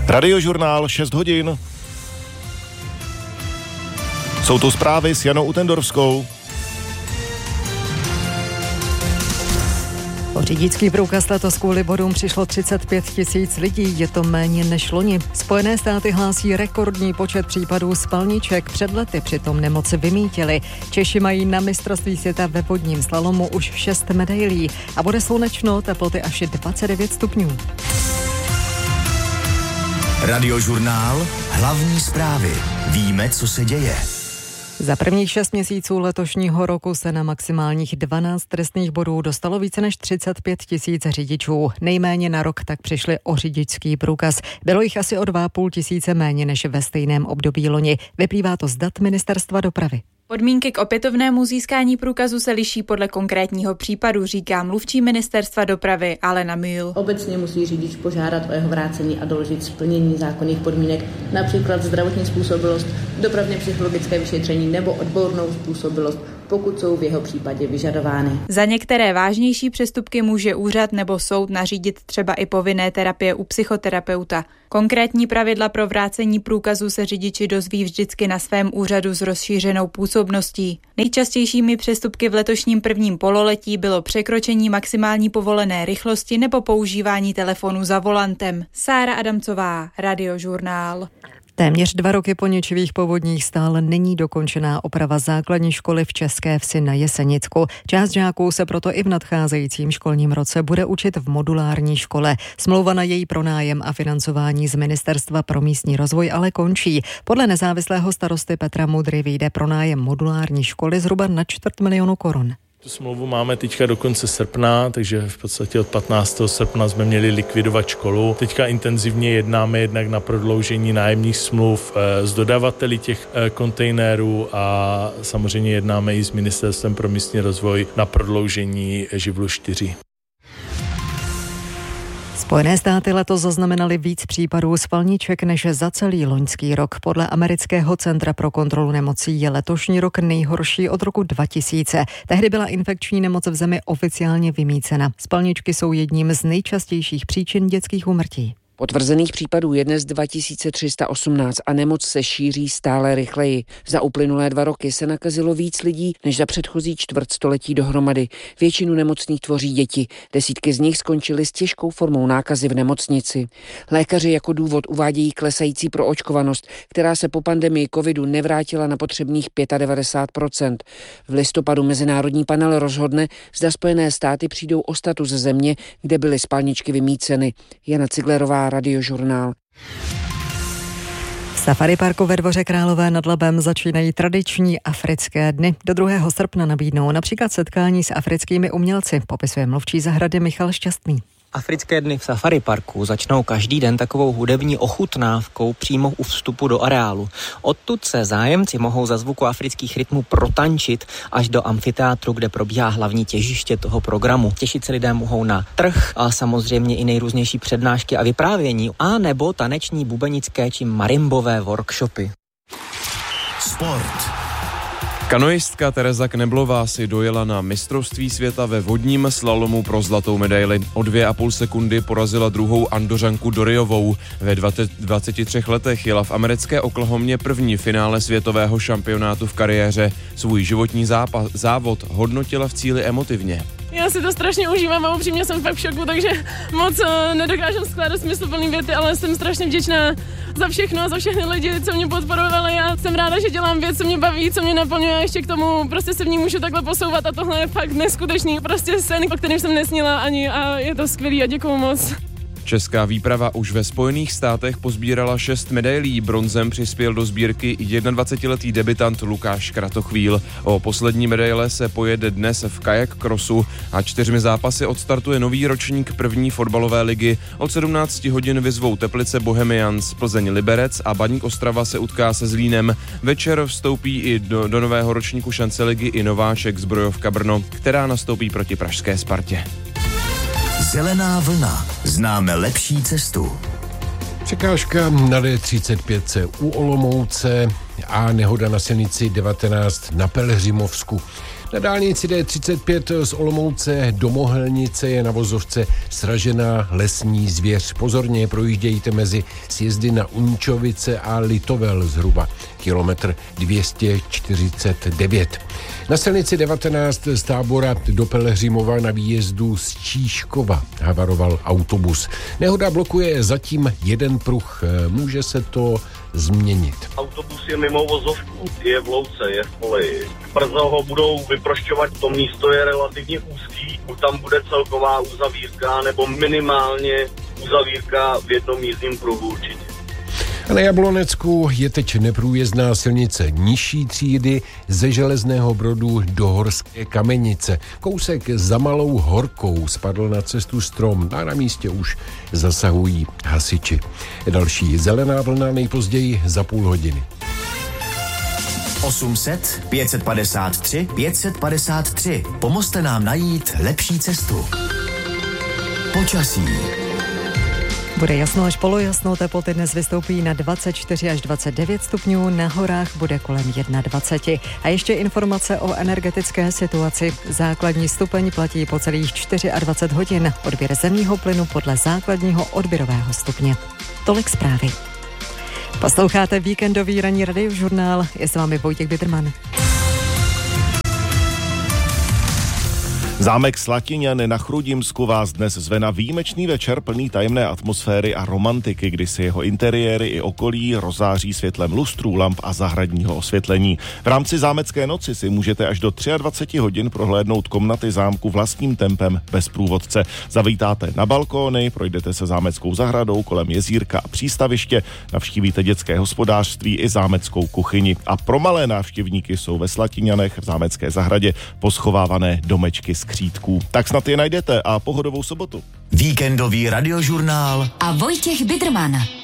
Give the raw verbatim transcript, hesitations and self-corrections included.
Radiožurnál šest hodin. Jsou tu zprávy s Janou Utendorskou. O řidičský průkaz letos kvůli bodům přišlo třicet pět tisíc lidí, je to méně než loni. Spojené státy hlásí rekordní počet případů spalniček, před lety přitom nemoci vymítili. Češi mají na mistrovství světa ve vodním slalomu už šest medailí a bude slunečno, teploty až dvacet devět stupňů. Radiožurnál, hlavní zprávy. Víme, co se děje. Za prvních šest měsíců letošního roku se na maximálních dvanáct trestných bodů dostalo více než třicet pět tisíc řidičů. Nejméně na rok tak přišli o řidičský průkaz. Bylo jich asi o dva a půl tisíce méně než ve stejném období loni. Vyplývá to z dat Ministerstva dopravy. Podmínky k opětovnému získání průkazu se liší podle konkrétního případu, říká mluvčí Ministerstva dopravy Alena Mühl. Obecně musí řidič požádat o jeho vrácení a doložit splnění zákonných podmínek, například zdravotní způsobilost, dopravně psychologické vyšetření nebo odbornou způsobilost, pokud jsou v jeho případě vyžadovány. Za některé vážnější přestupky může úřad nebo soud nařídit třeba i povinné terapie u psychoterapeuta. Konkrétní pravidla pro vrácení průkazu se řidiči dozví vždycky na svém úřadu s rozšířenou působností. Nejčastějšími přestupky v letošním prvním pololetí bylo překročení maximální povolené rychlosti nebo používání telefonu za volantem. Sára Adamcová, Radiožurnál. Téměř dva roky po ničivých povodních stále není dokončená oprava základní školy v České Vsi na Jesenicku. Část žáků se proto i v nadcházejícím školním roce bude učit v modulární škole. Smlouva na její pronájem a financování z Ministerstva pro místní rozvoj ale končí. Podle nezávislého starosty Petra Mudry vyjde pronájem modulární školy zhruba na čtvrt milionu korun. Tu smlouvu máme teďka do konce srpna, takže v podstatě od patnáctého srpna jsme měli likvidovat školu. Teďka intenzivně jednáme jednak na prodloužení nájemních smluv s dodavateli těch kontejnerů a samozřejmě jednáme i s Ministerstvem pro místní rozvoj na prodloužení živlu čtyři. Spojené státy letos zaznamenaly víc případů spalniček než za celý loňský rok. Podle amerického centra pro kontrolu nemocí je letošní rok nejhorší od roku dva tisíce. Tehdy byla infekční nemoc v zemi oficiálně vymýcena. Spalničky jsou jedním z nejčastějších příčin dětských úmrtí. Potvrzených případů je dnes dva tisíce tři sta osmnáct a nemoc se šíří stále rychleji. Za uplynulé dva roky se nakazilo víc lidí než za předchozí čtvrtstoletí dohromady. Většinu nemocných tvoří děti. Desítky z nich skončily s těžkou formou nákazy v nemocnici. Lékaři jako důvod uvádějí klesající proočkovanost, která se po pandemii covidu nevrátila na potřebných devadesát pět procent. V listopadu mezinárodní panel rozhodne, zda Spojené státy přijdou o status země, kde byly spalničky vymýceny. Jana Ciglerová, Radiožurnál. V safari parku ve Dvoře Králové nad Labem začínají tradiční africké dny. Do druhého srpna nabídnou například setkání s africkými umělci, popisuje mluvčí zahrady Michal Šťastný. Africké dny v safari parku začnou každý den takovou hudební ochutnávkou přímo u vstupu do areálu. Odtud se zájemci mohou za zvuku afrických rytmů protančit až do amfiteátru, kde probíhá hlavní těžiště toho programu. Těšit se lidé mohou na trh a samozřejmě i nejrůznější přednášky a vyprávění, a nebo taneční, bubenické či marimbové workshopy. Sport. Kanoistka Tereza Kneblová si dojela na mistrovství světa ve vodním slalomu pro zlatou medaili. O dvě a půl sekundy porazila druhou Andořanku Doriovou. Ve dvaceti třech letech jela v americké Oklahomě první finále světového šampionátu v kariéře. Svůj životní zápas, závod hodnotila v cíli emotivně. Já si to strašně užívám a upřímně jsem fakt v šoku, takže moc uh, nedokážu skládat smysluplný věty, ale jsem strašně vděčná za všechno a za všechny lidi, co mě podporovali. Já jsem ráda, že dělám věc, co mě baví, co mě naplňuje a ještě k tomu prostě se v ní můžu takhle posouvat a tohle je fakt neskutečný, prostě sen, o kterém jsem nesnila ani a je to skvělý a děkuju moc. Česká výprava už ve Spojených státech pozbírala šest medailí. Bronzem přispěl do sbírky dvacetiletý debutant Lukáš Kratochvíl. O poslední medaile se pojede dnes v kajak crossu a čtyřmi zápasy odstartuje nový ročník první fotbalové ligy. Od sedmnácti hodin vyzvou Teplice Bohemians, Plzeň Liberec a Baník Ostrava se utká se Zlínem. Večer vstoupí i do, do nového ročníku šance ligy i nováček Zbrojovka Brno, která nastoupí proti pražské Spartě. Zelená vlna. Známe lepší cestu. Překážka na D třicet pět u Olomouce a nehoda na silnici devatenáct na Pelhřimovsku. Na dálnici D třicet pět z Olomouce do Mohelnice je na vozovce sražená lesní zvěř. Pozorně projíždějte mezi sjezdy na Unčovice a Litovel zhruba kilometr dvě stě čtyřicet devět. Na silnici devatenáct z Tábora do Pelhřimova na výjezdu z Číškova havaroval autobus. Nehoda blokuje zatím jeden pruh. Může se to změnit. Autobus je mimo vozovku, je v louce, je v poli. Brzo ho budou vyprošťovat, to místo je relativně úzký, buď tam bude celková uzavírka, nebo minimálně uzavírka v jednom jízdním pruhu určitě. A na Jablonecku je teď neprůjezdná silnice nižší třídy ze Železného Brodu do Horské Kamenice. Kousek za Malou Horkou spadl na cestu strom a na místě už zasahují hasiči. Další zelená vlna nejpozději za půl hodiny. osm set pět set padesát tři pět set padesát tři. Pomozte nám najít lepší cestu. Počasí. Bude jasno až polojasno, teploty dnes vystoupí na dvacet čtyři až dvacet devět stupňů, na horách bude kolem dvacet jedna. A ještě informace o energetické situaci. Základní stupeň platí po celých dvacet čtyři hodin. Odběr zemního plynu podle základního odběrového stupně. Tolik zprávy. Posloucháte víkendový ranní radiožurnál. Je s vámi Vojtěch Biderman. Zámek Slatiňany na Chrudimsku vás dnes zve na výjimečný večer plný tajemné atmosféry a romantiky, kdy si jeho interiéry i okolí rozáří světlem lustrů, lamp a zahradního osvětlení. V rámci zámecké noci si můžete až do dvacet tři hodin prohlédnout komnaty zámku vlastním tempem bez průvodce. Zavítáte na balkóny, projdete se zámeckou zahradou kolem jezírka a přístaviště, navštívíte dětské hospodářství i zámeckou kuchyni. A pro malé návštěvníky jsou ve Slatiňanech v zámecké zahradě poschovávané domečky z křídků. Tak snad je najdete a pohodovou sobotu. Víkendový radiožurnál a Vojtěch Biderman.